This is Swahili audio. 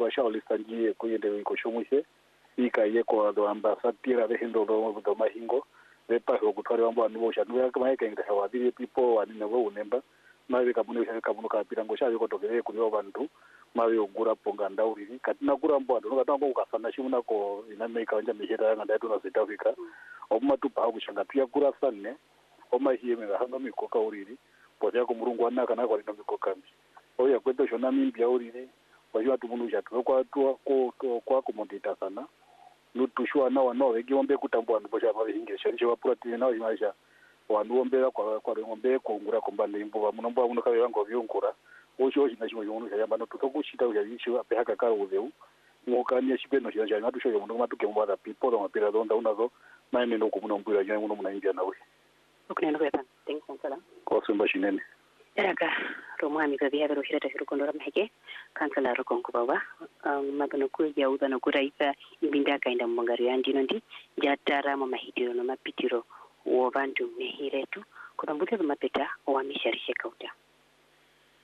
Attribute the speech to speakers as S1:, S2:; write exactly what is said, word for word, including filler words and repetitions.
S1: bashaolisa njie kuyende iko shumwise ikaye kwa do ambasatira de hindo do do mahingo de paho kutwari wambo anubo shanwe kama yake ngita hawadiri pipo wani nabo unemba mawe kabune ushaka kabuno kapira ngo shayo kotokere kuri abantu mawe ogura ponga ndauriri katina kura mbo ndo katambo ukafana shimuna ko inameka wanja mihera nganda yetu na South Africa obuma tupa hakushanga pia kura sanne oma hiye mega hanga mikoka uriri pote yako murungu anaka na kwa mikoka mbi oya kweto shona mimbi ya uriri wajua tumunusha tuwe kwa tuwa kwa kwa kumondita sana nutushua na wano wegi wambe kutambua nubosha mawe hingi sharisha wapura tini na wajimaisha wanu wambe kwa kwa wambe kuungura kumbanda imbo wa munombo wa munoka wango viungura oshi oshi na shimo yonu shayamba no tutoku shita ujayishi wape haka karo uzeu mwokani ya shipeno shira shaya ngatu shoyo munoka matuke mwada pipo wa mapira donda unazo maime no kumunombura jaya muno muna india na ui
S2: okay no kwetan thank you sala
S1: kwa sumba shinene
S2: eraga romo amiga vya vero shira tashiru kondora maheke kansala rokonku baba magano ku ya uda no kuraika imbinda kainda mwangari andi nondi jatara mama hidiro no mapitiro wo bantu mehiretu kuna mbute mapeta